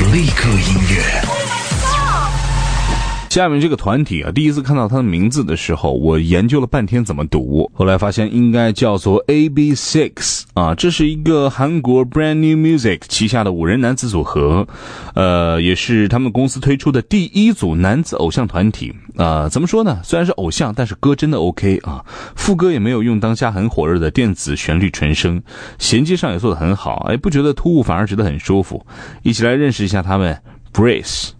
立刻音乐。 下面这个团体第一次看到他的名字的时候，我研究了半天怎么读，后来发现应该叫做 AB6 这是一个韩国 Brand New Music 旗下的5人男子组合，也是他们公司推出的第一组男子偶像团体。怎么说呢？虽然是偶像，但是歌真的 OK 副歌也没有用当下很火热的电子旋律纯声，衔接上也做得很好，不觉得突兀，反而觉得很舒服。一起来认识一下他们 Brace。